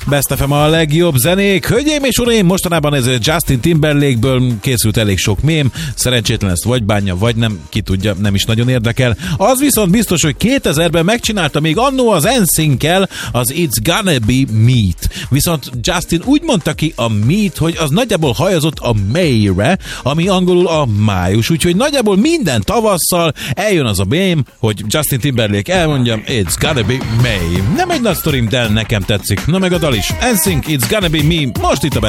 Best FM a legjobb zenék. Hölgyeim és uraim, mostanában ez Justin Timberlake-ből készült elég sok mém. Szerencsétlen ezt vagy bánja, vagy nem, ki tudja, nem is nagyon érdekel. Az viszont biztos, hogy 2000-ben megcsinálta még annó az NSYNC-kel az It's Gonna Be Meat. Viszont Justin úgy mondta ki a meat, hogy az nagyjából hajazott a May-re, ami angolul a május. Úgyhogy nagyjából minden tavasszal eljön az a mém, hogy Justin Timberlake elmondja, It's Gonna Be May. Nem egy nagy sztorim, de nekem tetszik. Na meg a dal is. NSYNC, It's Gonna Be Me. Most itt a